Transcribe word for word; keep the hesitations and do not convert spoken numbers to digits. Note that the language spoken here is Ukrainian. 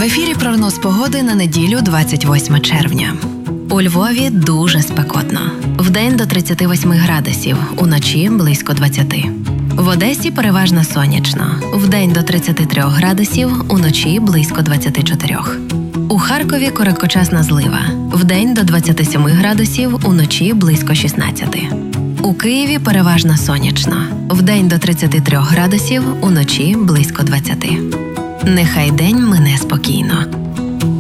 В ефірі прогноз погоди на неділю двадцять восьме червня. У Львові дуже спекотно. Вдень до тридцяти восьми градусів, уночі близько двадцяти. В Одесі переважно сонячно. Вдень до тридцяти трьох градусів, уночі близько двадцяти чотирьох. У Харкові короткочасна злива. Вдень до двадцяти семи градусів, уночі близько шістнадцяти. У Києві переважно сонячно. Вдень до тридцяти трьох градусів, уночі близько двадцяти. Нехай день мине спокійно.